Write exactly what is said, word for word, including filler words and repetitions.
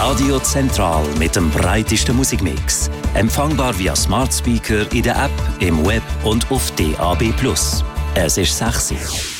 Radio Zentral mit dem breitesten Musikmix. Empfangbar via Smart Speaker in der App, im Web und auf D A B plus. Es ist sechs Uhr.